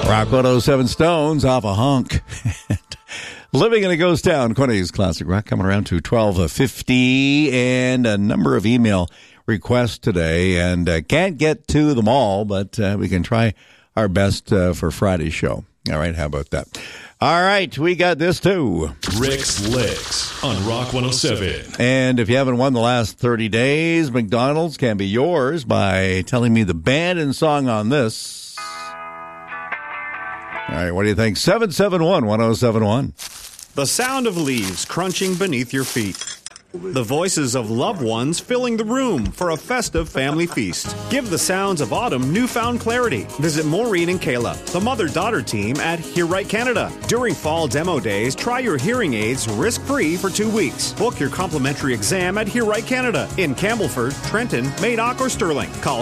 Rock 107 Stones off a hunk. Living in a Ghost Town, Quinny's Classic Rock, coming around to 12:50, and a number of email requests today, and can't get to them all, but we can try our best for Friday's show. All right, how about that? All right, we got this too. Rick's Licks on Rock 107. And if you haven't won the last 30 days, McDonald's can be yours by telling me the band and song on this. All right, what do you think? 771-1071. The sound of leaves crunching beneath your feet. The voices of loved ones filling the room for a festive family feast. Give the sounds of autumn newfound clarity. Visit Maureen and Kayla, the mother-daughter team at Hear Right Canada. During fall demo days, try your hearing aids risk-free for 2 weeks. Book your complimentary exam at Hear Right Canada in Campbellford, Trenton, Madoc, or Sterling. Call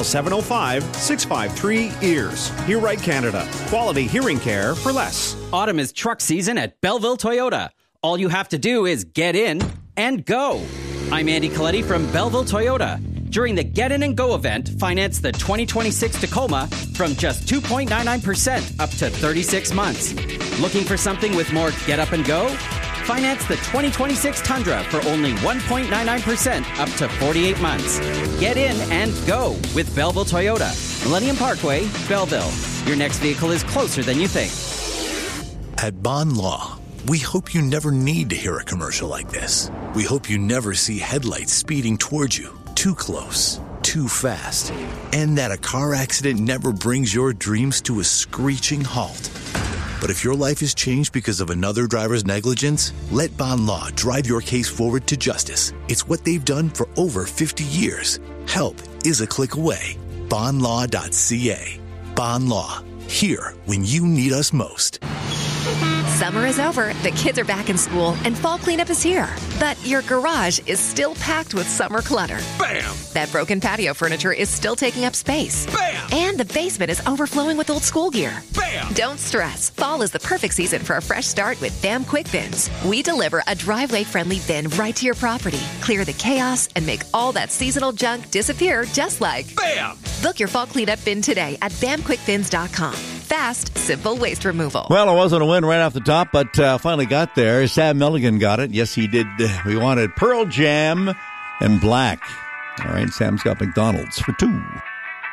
705-653-EARS. Hear Right Canada. Quality hearing care for less. Autumn is truck season at Belleville Toyota. All you have to do is get in and go. I'm Andy Coletti from Belleville Toyota. During the Get In and Go event, finance the 2026 Tacoma from just 2.99% up to 36 months. Looking for something with more get up and go? Finance the 2026 Tundra for only 1.99% up to 48 months. Get in and go with Belleville Toyota. Millennium Parkway, Belleville. Your next vehicle is closer than you think. At Bond Law, we hope you never need to hear a commercial like this. We hope you never see headlights speeding towards you, too close, too fast, and that a car accident never brings your dreams to a screeching halt. But if your life is changed because of another driver's negligence, let Bond Law drive your case forward to justice. It's what they've done for over 50 years. Help is a click away. Bondlaw.ca. Bond Law. Here when you need us most. Summer is over, the kids are back in school, and fall cleanup is here. But your garage is still packed with summer clutter. Bam! That broken patio furniture is still taking up space. Bam! And the basement is overflowing with old school gear. Bam! Don't stress. Fall is the perfect season for a fresh start with BAM Quick Bins. We deliver a driveway-friendly bin right to your property. Clear the chaos and make all that seasonal junk disappear just like BAM! Book your fall cleanup bin today at BAMQuickBins.com. Fast, simple waste removal. Well, it wasn't a win right off the top, but finally got there. Sam Milligan got it. Yes, he did. We wanted Pearl Jam and Black. All right, Sam's got McDonald's for 2.